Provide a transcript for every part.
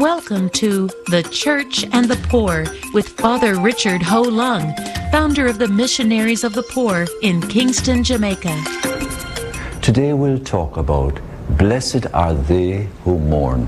Welcome to The Church and the Poor with Father Richard Ho Lung, founder of the Missionaries of the Poor in Kingston, Jamaica. Today we'll talk about blessed are they who mourn.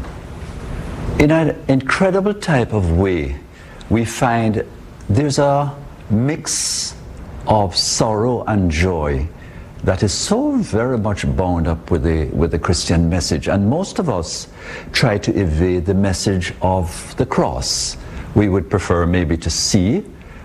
In an incredible type of way, we find there's a mix of sorrow and joy that is so very much bound up with the Christian message. And most of us try to evade the message of the cross. We would prefer maybe to see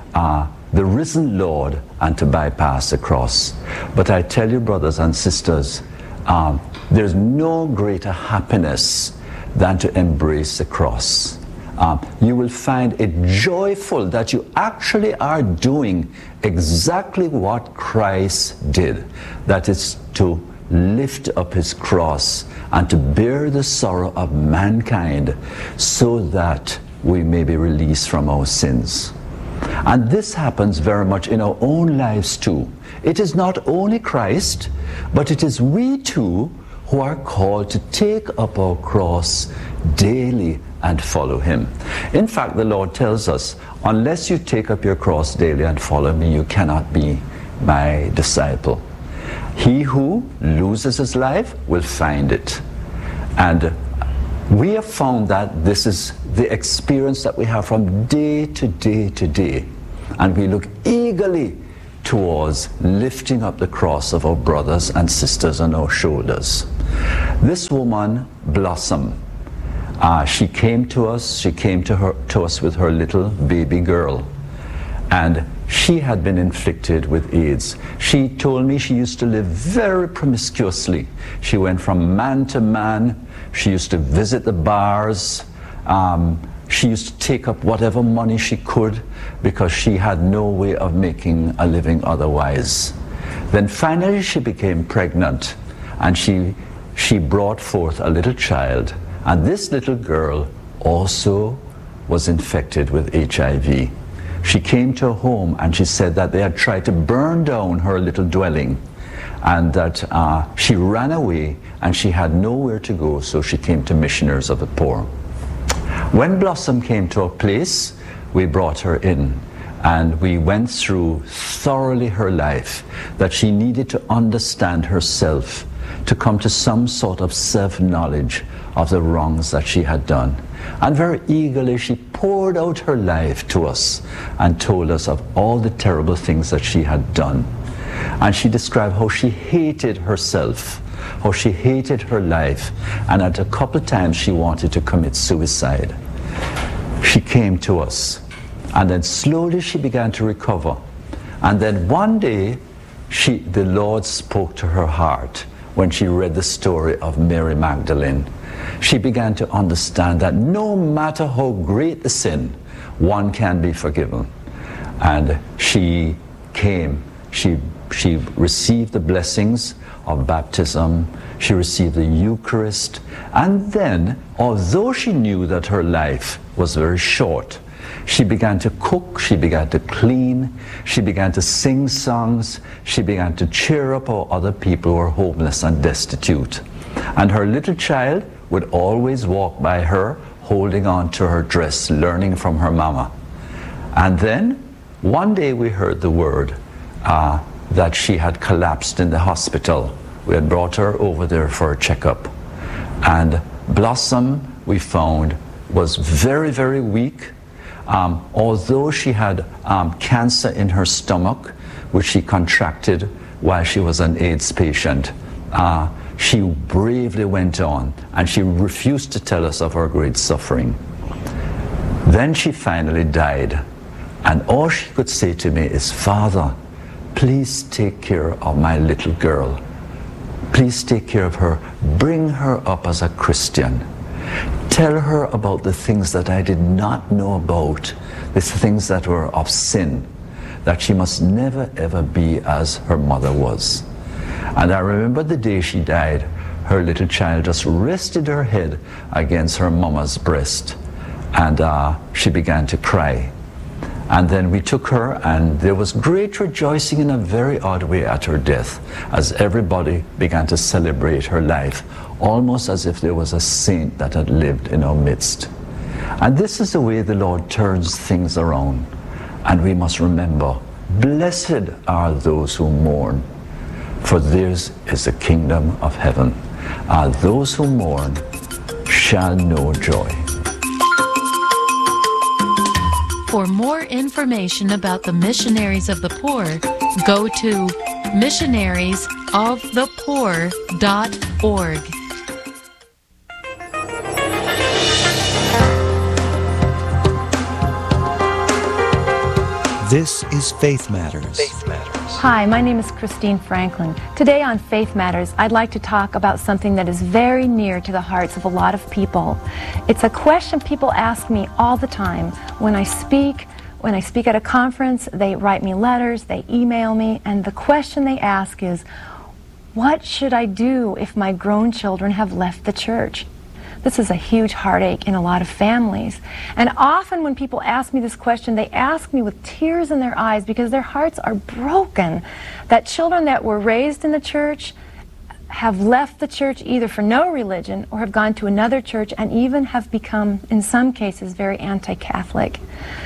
the risen Lord and to bypass the cross. But I tell you, brothers and sisters, there's no greater happiness than to embrace the cross. You will find it joyful that you actually are doing exactly what Christ did. That is to lift up his cross and to bear the sorrow of mankind so that we may be released from our sins. And this happens very much in our own lives too. It is not only Christ, but it is we too who are called to take up our cross daily and follow him. In fact, the Lord tells us, unless you take up your cross daily and follow me, you cannot be my disciple. He who loses his life will find it. And we have found that this is the experience that we have from day to day to day. And we look eagerly towards lifting up the cross of our brothers and sisters on our shoulders. This woman, Blossom, she came to us with her little baby girl, and she had been inflicted with AIDS. She told me she used to live very promiscuously. She went from man to man. She used to visit the bars. She used to take up whatever money she could because she had no way of making a living otherwise. Then finally she became pregnant, and she brought forth a little child. And this little girl also was infected with HIV. She came to her home and she said that they had tried to burn down her little dwelling, and that she ran away and she had nowhere to go, so she came to Missionaries of the Poor. When Blossom came to our place, we brought her in and we went through thoroughly her life, that she needed to understand herself, to come to some sort of self-knowledge of the wrongs that she had done. And very eagerly she poured out her life to us and told us of all the terrible things that she had done. And she described how she hated herself, how she hated her life, and at a couple of times she wanted to commit suicide. She came to us, and then slowly she began to recover. And then one day the Lord spoke to her heart when she read the story of Mary Magdalene. She began to understand that no matter how great the sin, one can be forgiven. And she came, she received the blessings of baptism, she received the Eucharist, and then, although she knew that her life was very short, she began to cook, she began to clean, she began to sing songs, she began to cheer up our other people who were homeless and destitute. And her little child would always walk by her, holding on to her dress, learning from her mama. And then, one day we heard the word that she had collapsed in the hospital. We had brought her over there for a checkup. And Blossom, we found, was very, very weak. Although she had cancer in her stomach, which she contracted while she was an AIDS patient, she bravely went on, and she refused to tell us of her great suffering. Then she finally died, and all she could say to me is, "Father, please take care of my little girl. Please take care of her. Bring her up as a Christian. Tell her about the things that I did not know about, the things that were of sin, that she must never ever be as her mother was." And I remember the day she died, her little child just rested her head against her mama's breast, and she began to cry. And then we took her, and there was great rejoicing in a very odd way at her death, as everybody began to celebrate her life, almost as if there was a saint that had lived in our midst. And this is the way the Lord turns things around. And we must remember, blessed are those who mourn, for theirs is the kingdom of heaven. And those who mourn shall know joy. For more information about the Missionaries of the Poor, go to missionariesofthepoor.org. This is Faith Matters. Hi, my name is Christine Franklin. Today on Faith Matters, I'd like to talk about something that is very near to the hearts of a lot of people. It's a question people ask me all the time. When I speak at a conference, they write me letters, they email me, and the question they ask is, what should I do if my grown children have left the church? This is a huge heartache in a lot of families. And often when people ask me this question, they ask me with tears in their eyes because their hearts are broken that children that were raised in the church have left the church either for no religion or have gone to another church and even have become, in some cases, very anti-Catholic.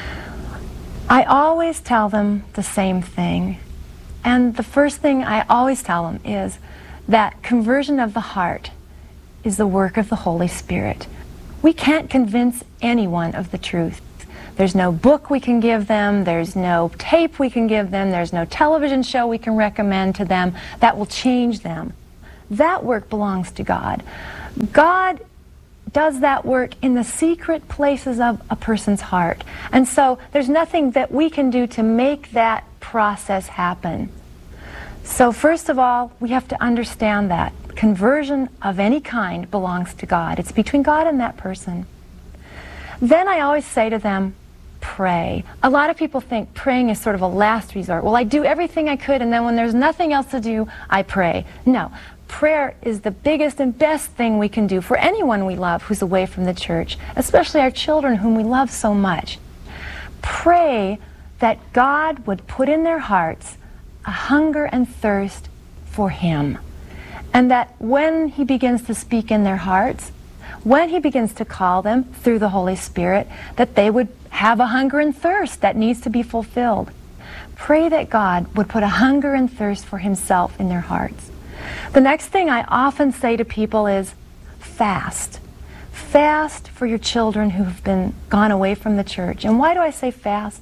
I always tell them the same thing. And the first thing I always tell them is that conversion of the heart is the work of the Holy Spirit. We can't convince anyone of the truth. There's no book we can give them, there's no tape we can give them, there's no television show we can recommend to them that will change them. That work belongs to God. God does that work in the secret places of a person's heart. And so there's nothing that we can do to make that process happen. So first of all, we have to understand that conversion of any kind belongs to God. It's between God and that person. Then I always say to them, pray. A lot of people think praying is sort of a last resort. Well, I do everything I could, and then when there's nothing else to do, I pray. No. Prayer is the biggest and best thing we can do for anyone we love who's away from the church, especially our children whom we love so much. Pray that God would put in their hearts a hunger and thirst for Him. And that when He begins to speak in their hearts, when He begins to call them through the Holy Spirit, that they would have a hunger and thirst that needs to be fulfilled. Pray that God would put a hunger and thirst for Himself in their hearts. The next thing I often say to people is fast. Fast for your children who have gone away from the church. And why do I say fast?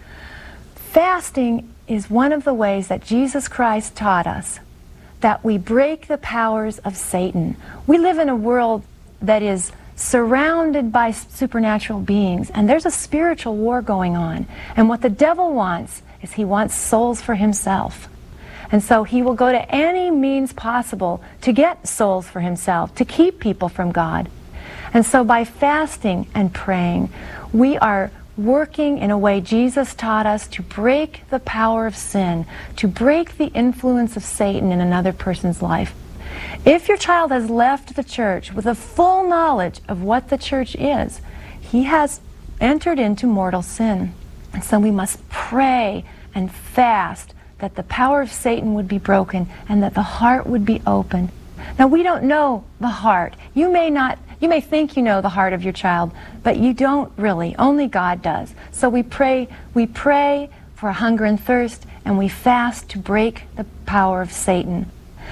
Fasting is one of the ways that Jesus Christ taught us that we break the powers of Satan. We live in a world that is surrounded by supernatural beings, and there's a spiritual war going on. And what the devil wants is he wants souls for himself. And so he will go to any means possible to get souls for himself, to keep people from God. And so by fasting and praying, we are working in a way Jesus taught us to break the power of sin, to break the influence of Satan in another person's life. If your child has left the church with a full knowledge of what the church is, he has entered into mortal sin. And so we must pray and fast that the power of Satan would be broken and that the heart would be open. Now, we don't know the heart. You may think you know the heart of your child, but you don't really. Only God does. So we pray for a hunger and thirst, and we fast to break the power of Satan.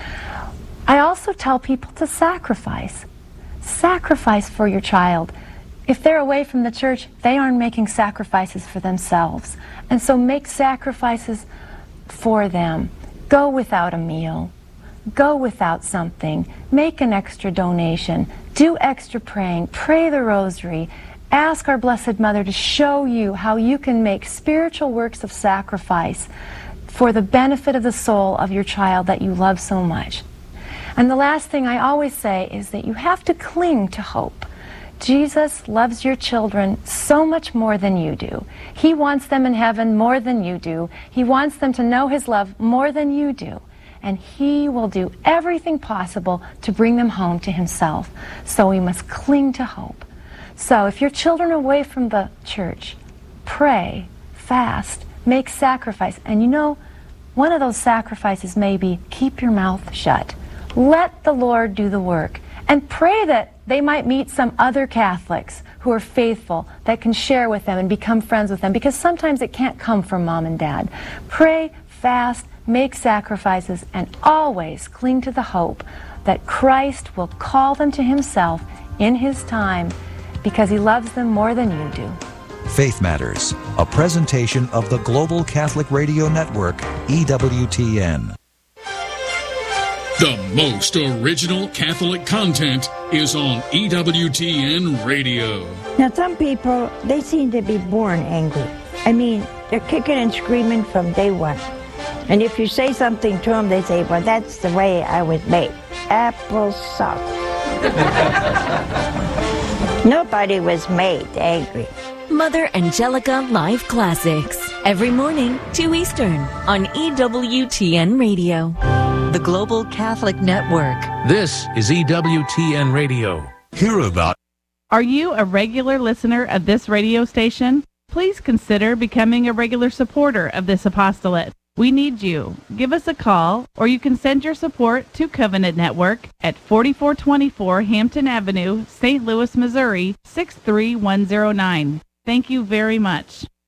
I also tell people to sacrifice. Sacrifice for your child. If they're away from the church, they aren't making sacrifices for themselves. And so make sacrifices for them. Go without a meal. Go without something. Make an extra donation. Do extra praying. Pray the rosary. Ask our Blessed Mother to show you how you can make spiritual works of sacrifice for the benefit of the soul of your child that you love so much. And the last thing I always say is that you have to cling to hope. Jesus loves your children so much more than you do. He wants them in heaven more than you do. He wants them to know His love more than you do. And He will do everything possible to bring them home to Himself. So we must cling to hope. So if your children are away from the church, pray, fast, make sacrifice. And you know, one of those sacrifices may be keep your mouth shut. Let the Lord do the work. And pray that they might meet some other Catholics who are faithful, that can share with them and become friends with them, because sometimes it can't come from mom and dad. Pray, fast, make sacrifices, and always cling to the hope that Christ will call them to himself in his time, because he loves them more than you do. Faith Matters, a presentation of the Global Catholic Radio Network, EWTN. The most original Catholic content is on EWTN Radio. Now, some people, they seem to be born angry. I mean, they're kicking and screaming from day one. And if you say something to them, they say, well, that's the way I was made. Applesauce. Nobody was made angry. Mother Angelica Live Classics. Every morning, 2 Eastern, on EWTN Radio. The Global Catholic Network. This is EWTN Radio. Hear about. Are you a regular listener of this radio station? Please consider becoming a regular supporter of this apostolate. We need you. Give us a call, or you can send your support to Covenant Network at 4424 Hampton Avenue, St. Louis, Missouri, 63109. Thank you very much.